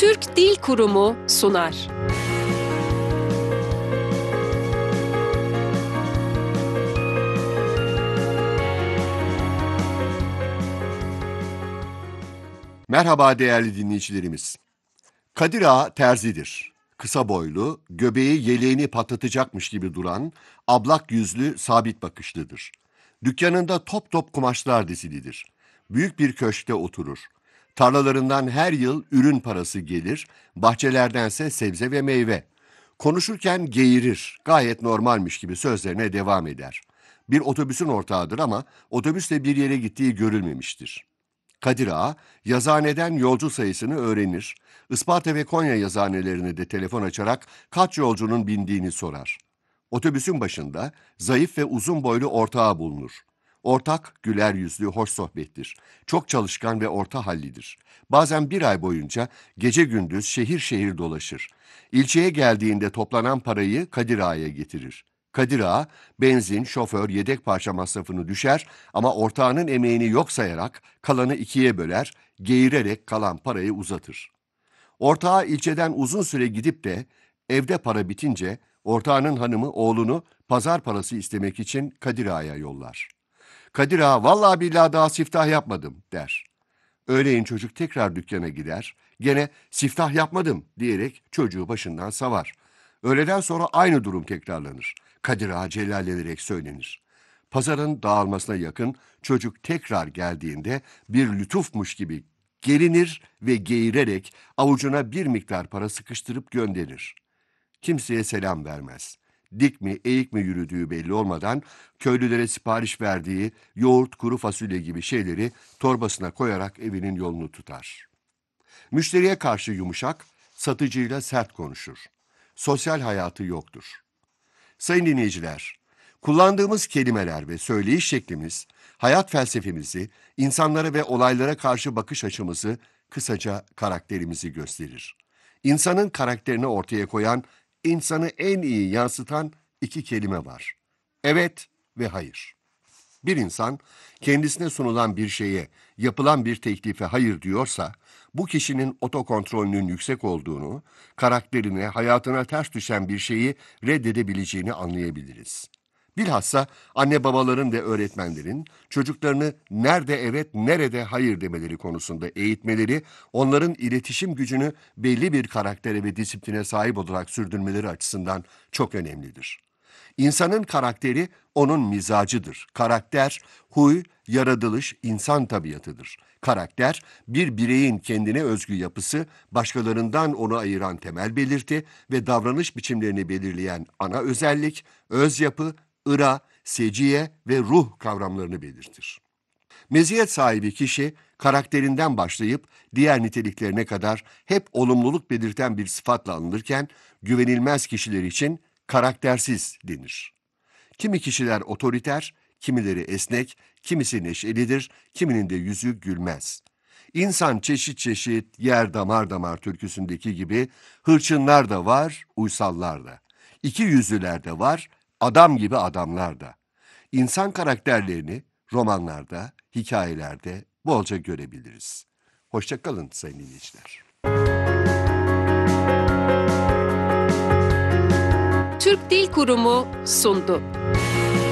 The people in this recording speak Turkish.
Türk Dil Kurumu sunar. Merhaba değerli dinleyicilerimiz. Kadir Ağa terzidir. Kısa boylu, göbeği yeleğini patlatacakmış gibi duran, ablak yüzlü, sabit bakışlıdır. Dükkanında top top kumaşlar dizilidir. Büyük bir köşkte oturur. Tarlalarından her yıl ürün parası gelir, bahçelerdense sebze ve meyve. Konuşurken geğirir, gayet normalmiş gibi sözlerine devam eder. Bir otobüsün ortağıdır ama otobüsle bir yere gittiği görülmemiştir. Kadir Ağa, yazıhaneden yolcu sayısını öğrenir. Isparta ve Konya yazıhanelerine de telefon açarak kaç yolcunun bindiğini sorar. Otobüsün başında zayıf ve uzun boylu ortağı bulunur. Ortak güler yüzlü, hoş sohbettir. Çok çalışkan ve orta hallidir. Bazen bir ay boyunca gece gündüz şehir şehir dolaşır. İlçeye geldiğinde toplanan parayı Kadir Ağa'ya getirir. Kadir Ağa, benzin, şoför, yedek parça masrafını düşer ama ortağının emeğini yok sayarak kalanı ikiye böler, geğirerek kalan parayı uzatır. Ortağı ilçeden uzun süre gidip de evde para bitince ortağının hanımı oğlunu pazar parası istemek için Kadir Ağa'ya yollar. Kadir Ağa, vallahi billahi daha siftah yapmadım der. Öğleyin çocuk tekrar dükkana gider, gene siftah yapmadım diyerek çocuğu başından savar. Öğleden sonra aynı durum tekrarlanır. Kadir Ağa celallenerek söylenir. Pazarın dağılmasına yakın çocuk tekrar geldiğinde bir lütufmuş gibi gelinir ve geğirerek avucuna bir miktar para sıkıştırıp gönderir. Kimseye selam vermez. Dik mi eğik mi yürüdüğü belli olmadan köylülere sipariş verdiği yoğurt, kuru fasulye gibi şeyleri torbasına koyarak evinin yolunu tutar. Müşteriye karşı yumuşak, satıcıyla sert konuşur. Sosyal hayatı yoktur. Sayın dinleyiciler, kullandığımız kelimeler ve söyleyiş şeklimiz, hayat felsefemizi, insanlara ve olaylara karşı bakış açımızı, kısaca karakterimizi gösterir. İnsanın karakterini ortaya koyan, insanı en iyi yansıtan iki kelime var. Evet ve hayır. Bir insan kendisine sunulan bir şeye, yapılan bir teklife hayır diyorsa, bu kişinin otokontrolünün yüksek olduğunu, karakterine, hayatına ters düşen bir şeyi reddedebileceğini anlayabiliriz. Bilhassa anne babaların ve öğretmenlerin çocuklarını nerede evet, nerede hayır demeleri konusunda eğitmeleri, onların iletişim gücünü belli bir karaktere ve disipline sahip olarak sürdürmeleri açısından çok önemlidir. İnsanın karakteri onun mizacıdır. Karakter, huy, yaratılış, insan tabiatıdır. Karakter, bir bireyin kendine özgü yapısı, başkalarından onu ayıran temel belirti ve davranış biçimlerini belirleyen ana özellik, öz yapı, ıra, seciye ve ruh kavramlarını belirtir. Meziyet sahibi kişi, karakterinden başlayıp diğer niteliklerine kadar hep olumluluk belirten bir sıfatla anılırken, güvenilmez kişiler için karaktersiz denir. Kimi kişiler otoriter, kimileri esnek, kimisi neşelidir, kiminin de yüzü gülmez. İnsan çeşit çeşit, yer damar damar türküsündeki gibi hırçınlar da var, uysallar da. İki yüzlüler de var, adam gibi adamlar da. İnsan karakterlerini romanlarda, hikayelerde bolca görebiliriz. Hoşça kalın sayın dinleyiciler. Türk Dil Kurumu sundu.